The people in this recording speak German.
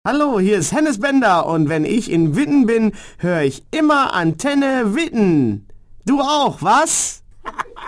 Hallo, hier ist Hennes Bender und wenn ich in Witten bin, höre ich immer Antenne Witten. Du auch, was?